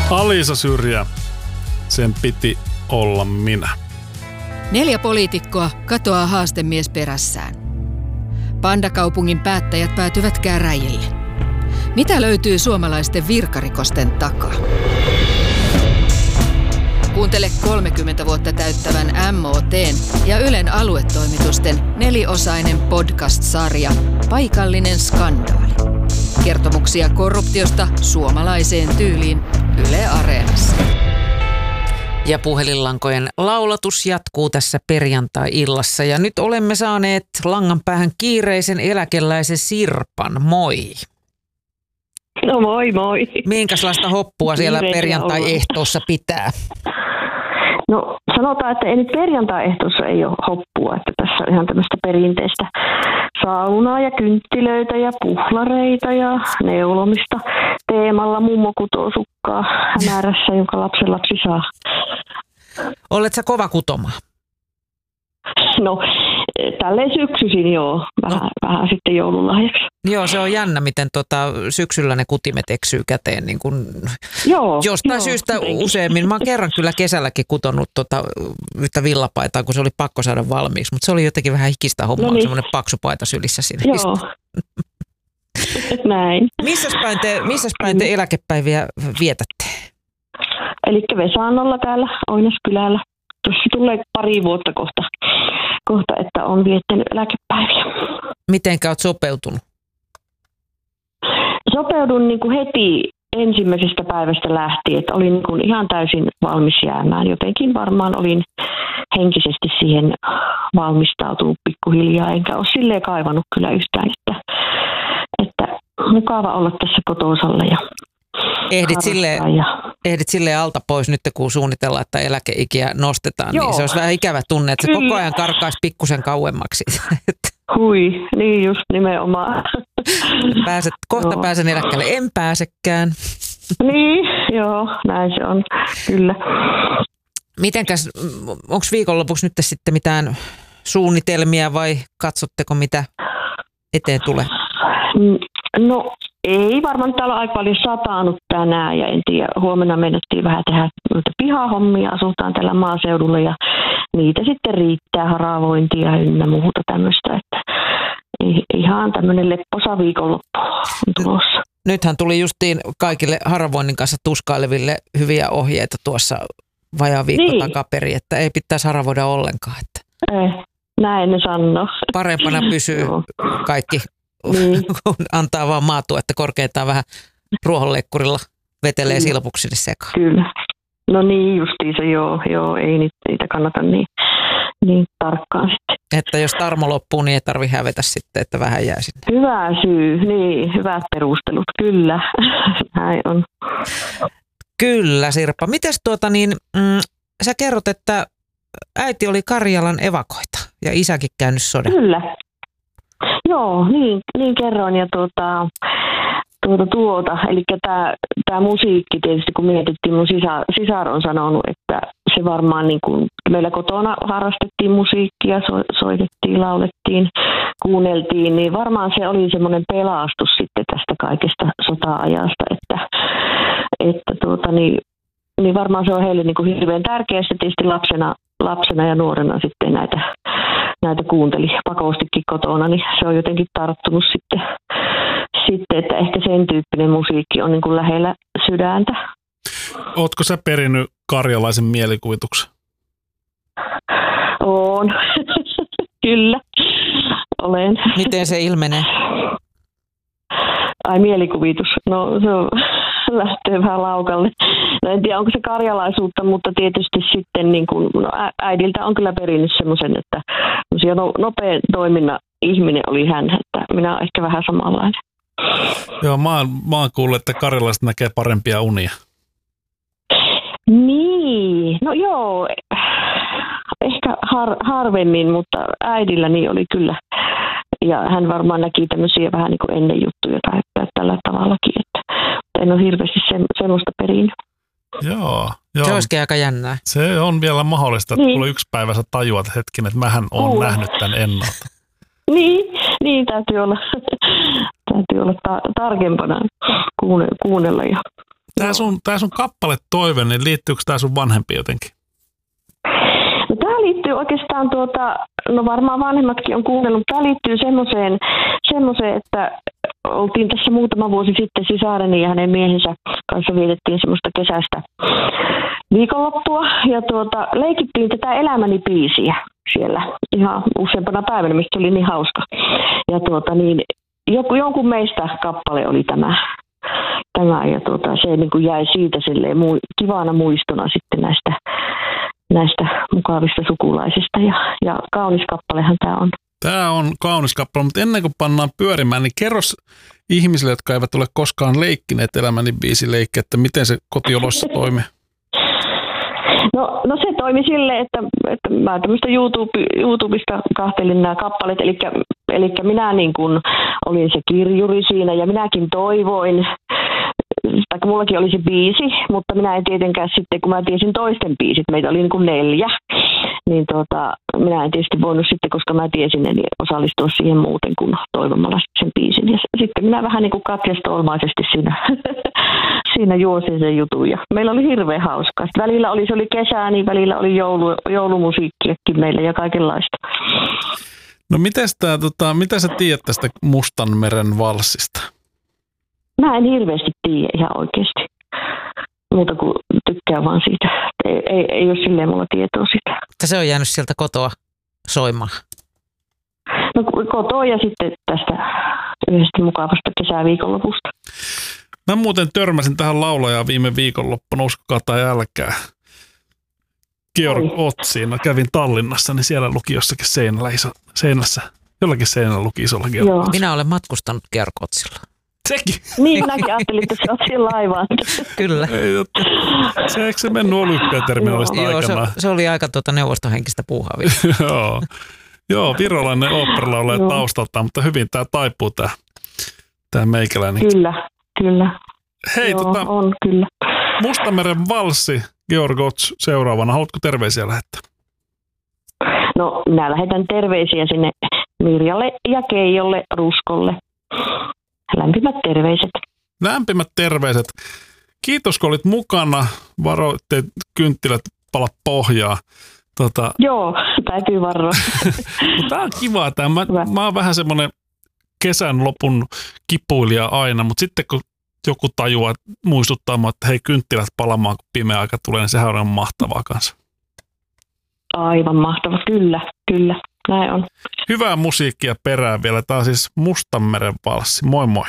Alisa Syrjä, sen piti olla minä. 4 poliitikkoa katoaa haastemies perässään. Pandakaupungin päättäjät päätyvät käräjille. Mitä löytyy suomalaisten virkarikosten takaa? Kuuntele 30 vuotta täyttävän MOT:n ja Ylen aluetoimitusten 4-osainen podcast-sarja Paikallinen skandaali. Kertomuksia korruptiosta suomalaiseen tyyliin Yle Areenassa. Ja puhelinlankojen laulatus jatkuu tässä perjantai-illassa. Ja nyt olemme saaneet langan päähän kiireisen eläkeläisen Sirpan. Moi. No moi moi. Minkälaista hoppua siellä perjantai-ehtoossa pitää? No sanotaan, että ei nyt perjantai-ehtoossa ei ole hoppua, että tässä on ihan tämmöistä perinteistä saunaa ja kynttilöitä ja puhlareita ja neulomista teemalla mummo kutoo sukkaa hämärässä, jonka lapsenlapsi saa. Olet sä kova kutomaan? No tälleen syksyisin joo, vähän sitten joululahjaksi. Joo, se on jännä, miten syksyllä ne kutimet eksyy käteen niin kun jostain syystä jotenkin. Useammin. Mä oon kerran kyllä kesälläkin kutonut yhtä villapaitaa, kun se oli pakko saada valmiiksi, mutta se oli jotenkin vähän hikistä hommaa, semmoinen paksu paita sylissä siinä. Joo. Näin. Missäs päin te eläkepäiviä vietätte? Eli Vesannolla täällä Oinoskylällä. Tuossa tulee pari vuotta kohta, että on viettänyt eläkepäiviä. Mitenkä olet sopeutunut? Sopeudun niin kuin heti ensimmäisestä päivästä lähtien, että olin niin kuin ihan täysin valmis jäämään. Jotenkin varmaan olin henkisesti siihen valmistautunut pikkuhiljaa, enkä ole silleen kaivannut kyllä yhtään, että mukava olla tässä kotosalla ja Ehdit silleen alta pois nyt, kun suunnitellaan, että eläkeikiä nostetaan, niin se olisi vähän ikävä tunne, että se koko ajan karkaisi pikkusen kauemmaksi. Hui, niin just nimenomaan. Pääsen eläkkeelle, en pääsekään. Niin, joo, näin se on, kyllä. Mitenkäs, onko viikonlopuksi nyt sitten mitään suunnitelmia vai katsotteko mitä eteen tulee? No ei, varmaan täällä on aika paljon satanut tänään ja en tiedä, huomenna mennettiin vähän tehdä pihahommia, asutaan täällä maaseudulla ja niitä sitten riittää haravointia ynnä muuta tämmöistä, että ihan tämmöinen lepposa viikonloppu on tulossa. Nythän tuli justiin kaikille haravoinnin kanssa tuskaileville hyviä ohjeita tuossa vajaa viikko takaperin, että ei pitäisi haravoida ollenkaan. Että näin ne sanoo. Parempana pysyy kaikki. Kun antaa vaan maatua, että korkeintaan vähän ruohonleikkurilla vetelee silpuksille sekaan. Kyllä. No niin justiinsa, joo, ei niitä kannata niin tarkkaan sitten. Että jos tarmo loppuu, niin ei tarvitse hävetä sitten, että vähän jää sinne. Hyvä syy, niin, hyvät perustelut, kyllä. Näin on. Kyllä, Sirpa. Mites sä kerrot, että äiti oli Karjalan evakoita ja isäkin käynyt sodan. Kyllä. Joo, niin kerroin ja eli tämä musiikki tietysti kun mietittiin, mun sisar on sanonut, että se varmaan niin kuin meillä kotona harrastettiin musiikkia, soitettiin, laulettiin, kuunneltiin, niin varmaan se oli semmoinen pelastus sitten tästä kaikesta sota-ajasta, niin varmaan se on heille niin kuin hirveän tärkeää, tietysti lapsena ja nuorena sitten näitä kuunteli pakostikin kotona, niin se on jotenkin tarttunut sitten, että ehkä sen tyyppinen musiikki on niin kuin lähellä sydäntä. Ootko sä perinnyt karjalaisen mielikuvituksen? Oon, kyllä, olen. Miten se ilmenee? Ai mielikuvitus, no se on, lähtee vähän laukalle. No en tiedä, onko se karjalaisuutta, mutta tietysti sitten niin kuin, äidiltä on kyllä perinnyt semmoisen, että nopean toiminnan ihminen oli hän, että minä olen ehkä vähän samanlainen. Joo, mä oon kuullut, että karjalaiset näkee parempia unia. Niin, no joo, ehkä harvemmin, mutta äidilläni oli kyllä. Ja hän varmaan näki tämmöisiä vähän niin kuin ennen juttuja tai tällä tavallakin, että en ole hirveästi semmoista perinnyt. Joo. Se olisikin aika jännää. Se on vielä mahdollista, että kuule yksi päivä sä tajuat hetken, että mähän oon nähnyt tämän ennalta. Niin täytyy olla tarkempana kuunnella. Tämä sun kappale toive, niin liittyykö tämä sun vanhempi jotenkin? No tämä liittyy oikeastaan no varmaan vanhemmatkin on kuunnellut, tämä liittyy semmoiseen, että oltiin tässä muutama vuosi sitten sisareni ja hänen miehensä kanssa vietettiin semmoista kesästä viikonloppua ja leikittiin tätä Elämäni biisiä siellä ihan useampana päivänä, mistä oli niin hauska. Ja jonkun meistä kappale oli tämä ja se niin kuin jäi siitä kivana muistona sitten näistä mukavista sukulaisista ja kaunis kappalehan tämä on. Tämä on kaunis kappale, mutta ennen kuin pannaan pyörimään, niin kerros ihmisille, jotka eivät ole koskaan leikkineet Elämäni biisileikkiä, että miten se kotiolossa toimii. No se toimi silleen, että mä tämmöistä YouTubesta kahtelin nämä kappaleet, eli minä niin kuin olin se kirjuri siinä ja minäkin toivoin, tai mullakin oli se biisi, mutta minä en tietenkään sitten, kun mä tiesin toisten biisit, meitä oli niin kuin 4, niin minä en tietysti voinut sitten, koska mä tiesin, niin osallistua siihen muuten kuin toivomalla sen biisin. Ja sitten minä vähän niin kuin katsestolmaisesti siinä juosin sen jutun ja meillä oli hirveän hauskaa. Sitten välillä se oli kesää, niin välillä oli joulumusiikkiakin meillä ja kaikenlaista. No mitä sä tiedät tästä Mustanmeren valssista? Mä en hirveästi tiedä ihan oikeasti. Muuta kuin tykkään vaan siitä. Ei ole silleen mulla tietoa sitä. Se on jäänyt sieltä kotoa soimaan? No kotoa ja sitten tästä yhdestä mukavasta kesäviikonlopusta. Mä muuten törmäsin tähän laulajaan viime viikonloppuna, uskokaa tai älkää. Georg Otsiin. Kävin Tallinnassa, niin siellä luki jossakin seinässä. Jollakin seinällä luki isolla Georg Ots. Minä olen matkustanut Georg Otsilla. Sekin. Niin, minäkin ajattelin, että se on siinä laivaan. Kyllä. Eikö se mennyt Olympiaterminaalista aikana? Se oli aika neuvostohenkistä puuhaa. Joo, virolainen oopperalaulaja taustalta, mutta hyvin tämä taipuu tämä meikäläinen. Kyllä. Hei, on kyllä. Mustanmeren valssi, Georg Ots seuraavana. Haluatko terveisiä lähettää? No, minä lähetän terveisiä sinne Mirjalle ja Keijolle, Ruskolle. Lämpimät terveiset. Lämpimät terveiset. Kiitos, kun olit mukana. Varo, ettei kynttilät pala pohjaa. Joo, täytyy varoa. Tämä on kivaa. Mä oon vähän semmoinen kesän lopun kipuilija aina, mutta sitten kun joku tajuaa muistuttaa, että hei, kynttilät palamaan, kun pimeä aika tulee, niin sehän on mahtavaa kanssa. Aivan mahtava, kyllä. Näin on. Hyvää musiikkia perään vielä. Tämä on siis Mustanmeren valssi. Moi moi.